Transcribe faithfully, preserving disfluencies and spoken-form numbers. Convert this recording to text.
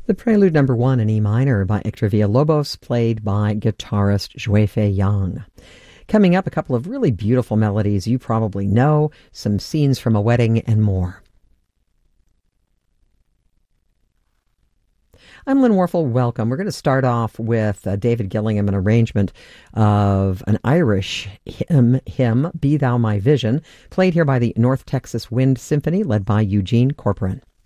The Prelude Number One in E minor by Hector Villalobos, played by guitarist Xuefei Yang. Coming up, a couple of really beautiful melodies you probably know, some scenes from a wedding, and more. I'm Lynn Warfel. Welcome. We're going to start off with uh, David Gillingham, an arrangement of an Irish hymn, hymn, Be Thou My Vision, played here by the North Texas Wind Symphony, led by Eugene Corporan.